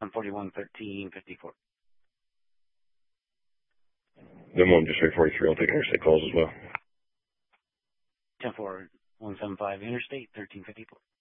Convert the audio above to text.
1041 1354. Then one just 343. I'll take interstate calls as well. 104 175 Interstate 1354.